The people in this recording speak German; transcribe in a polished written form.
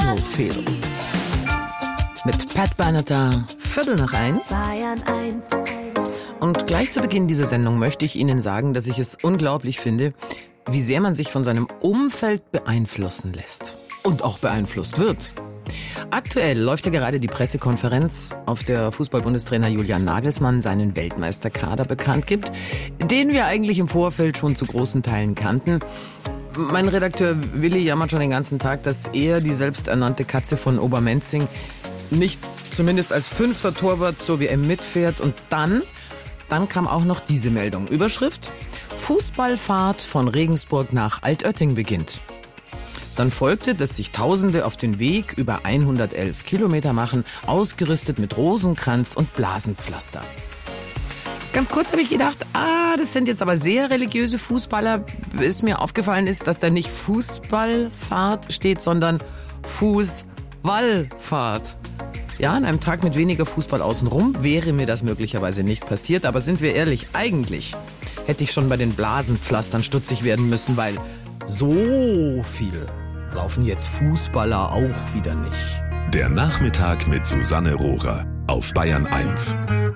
Battlefield. Mit Pat Benatar, 1:15. Bayern 1. Und gleich zu Beginn dieser Sendung möchte ich Ihnen sagen, dass ich es unglaublich finde, wie sehr man sich von seinem Umfeld beeinflussen lässt. Und auch beeinflusst wird. Aktuell läuft ja gerade die Pressekonferenz, auf der Fußball-Bundestrainer Julian Nagelsmann seinen Weltmeisterkader bekannt gibt, den wir eigentlich im Vorfeld schon zu großen Teilen kannten. Mein Redakteur Willi jammert schon den ganzen Tag, dass er, die selbsternannte Katze von Obermenzing, nicht zumindest als 5. Torwart zur WM mitfährt. Und dann kam auch noch diese Meldung. Überschrift: Fußballfahrt von Regensburg nach Altötting beginnt. Dann folgte, dass sich Tausende auf den Weg über 111 Kilometer machen, ausgerüstet mit Rosenkranz und Blasenpflaster. Ganz kurz habe ich gedacht, das sind jetzt aber sehr religiöse Fußballer. Bis mir aufgefallen ist, dass da nicht Fußballfahrt steht, sondern Fußballfahrt. Ja, an einem Tag mit weniger Fußball außenrum wäre mir das möglicherweise nicht passiert. Aber sind wir ehrlich, eigentlich hätte ich schon bei den Blasenpflastern stutzig werden müssen, weil so viel laufen jetzt Fußballer auch wieder nicht. Der Nachmittag mit Susanne Rohrer auf Bayern 1.